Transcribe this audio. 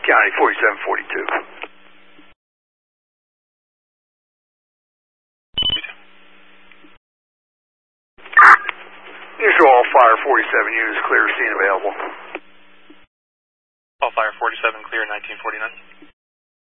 County 4742. Neutral, all fire 47 units clear, scene available. All fire 47 clear, 1949.